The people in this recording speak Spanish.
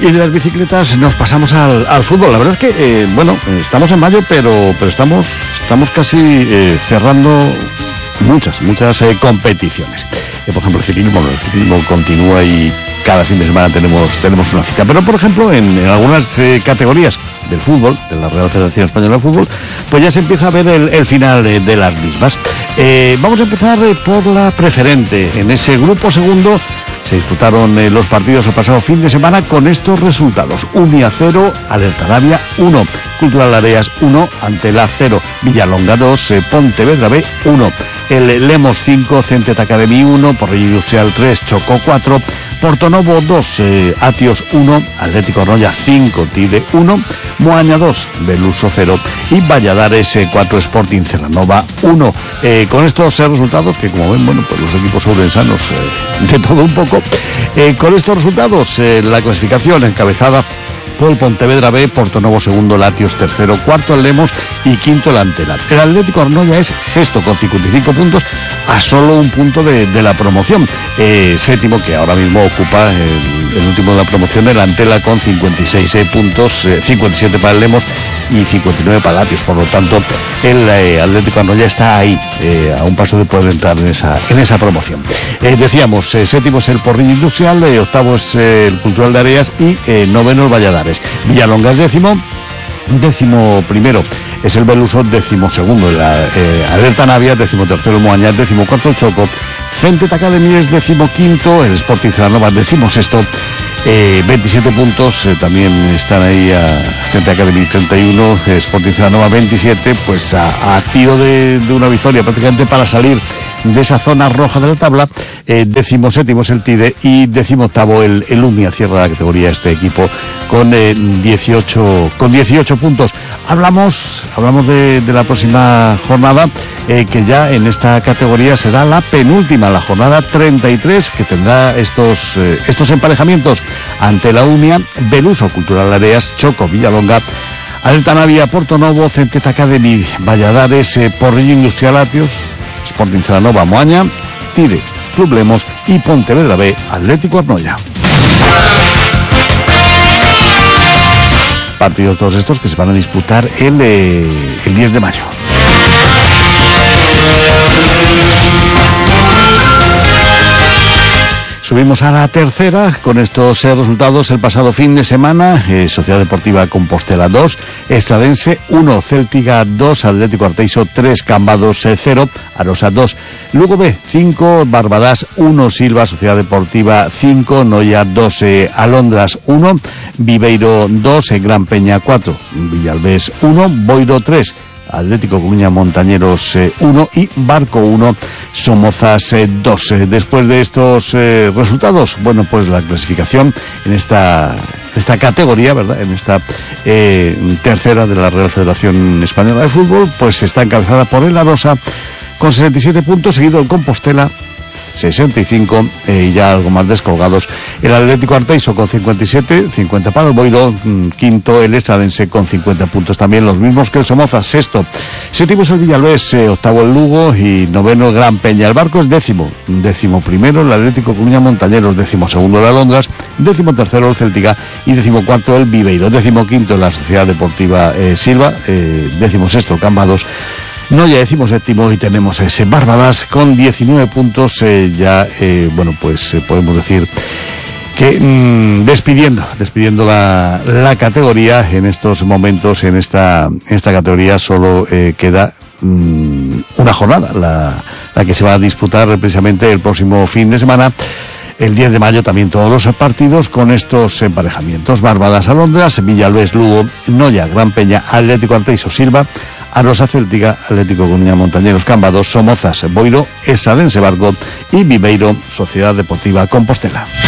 Y de las bicicletas nos pasamos al fútbol. La verdad es que, estamos en mayo, pero estamos casi cerrando muchas competiciones. Por ejemplo, el ciclismo continúa y cada fin de semana tenemos una cita. Pero, por ejemplo, en algunas categorías del fútbol, de la Real Federación Española de Fútbol, pues ya se empieza a ver el final de las mismas. Vamos a empezar por la preferente. En ese grupo segundo se disputaron los partidos el pasado fin de semana con estos resultados: Unia 0, Alerta Navia 1, Cultural Areas 1, Antela 0, Villalonga 2, Pontevedra B 1, el Lemos 5, Centet Academy 1, Porrillo Industrial 3, Chocó 4, Portonovo 2, Atios 1, Atlético Arnoya 5, Tide 1, Moaña 2, Beluso 0 y Valladares 4, Sporting Cerranova 1. Con estos resultados, que como ven, pues los equipos ourensanos de todo un poco, con estos resultados, la clasificación encabezada por el Pontevedra B, Portonovo segundo, Latios tercero, cuarto el Lemos y quinto el Antela. El Atlético Arnoya es sexto con 55 puntos, a solo un punto de la promoción. Séptimo, que ahora mismo ocupa el último de la promoción, el Antela con 56 puntos, 57 para el Lemos y 59 para Latios. Por lo tanto, el Atlético Arnoya está ahí, a un paso de poder entrar en esa promoción. Decíamos, séptimo es el Porrillo Industrial, octavo es el Cultural de Areas y noveno el Valladares. Villalonga es décimo primero es el Beluso, 12º el Alerta Navia, 13º el Moaña, 14º el Choco, Centet Academy es 15º, el Sporting Cerranova 16º, 27 puntos, también están ahí a Centet Academy 31, Sporting Cerranova 27, pues a tiro de una victoria prácticamente para salir de esa zona roja de la tabla. 17º es el Tide y 18º el Unia. Cierra la categoría este equipo con 18 puntos. Hablamos de la próxima jornada, que ya en esta categoría será la penúltima, la jornada 33, que tendrá estos emparejamientos ante la Unia, Beluso, Cultural Areas, Choco, Villalonga, Alerta Navia, Portonovo, Centet Academy, Valladares, Porrillo Industrial, Atios, Sporting Cerranova, Moaña, Tide, Club Lemos y Pontevedra B, Atlético Arnoya. Partidos todos estos que se van a disputar el 10 de mayo. Subimos a la tercera con estos resultados el pasado fin de semana. Sociedad Deportiva Compostela 2, Estradense 1, Céltiga 2, Atlético Arteiso 3, Cambados 0, Arosa 2, Lugo B 5, Barbadas 1, Silva, Sociedad Deportiva 5, Noia 2, Alondras 1, Viveiro 2, Gran Peña 4, Villalbés 1, Boiro 3, Atlético Coruña Montañeros 1 y Barco 1, Somozas 2. Después de estos resultados, pues la clasificación en esta categoría, ¿verdad? En esta tercera de la Real Federación Española de Fútbol, pues está encabezada por el Arosa con 67 puntos, seguido el Compostela 65, y ya algo más descolgados el Atlético Arteiso con 57, 50 para el Boiro, quinto el Estradense con 50 puntos, también los mismos que el Somoza, sexto. Séptimo es el Villalbés, octavo el Lugo y noveno el Gran Peña. El Barco es décimo primero el Atlético Coruña Montañeros, 12º el Alondras, 13º el Céltiga y 14º el Viveiro, 15º la Sociedad Deportiva Silva, 16º el Cambados, No, ya decimos séptimo y tenemos ese Barbadas con 19 puntos, podemos decir que despidiendo la categoría en estos momentos. En esta categoría solo queda una jornada, la que se va a disputar precisamente el próximo fin de semana, el 10 de mayo, también todos los partidos con estos emparejamientos: Barbadas, Alondras, Villalbés, Lugo, Noia, Gran Peña, Atlético Arteiso, Silva, Arosa, Céltica, Atlético Coruña Montañeros, Cambados, Somozas, Boiro, Estradense, Barco y Viveiro, Sociedad Deportiva Compostela.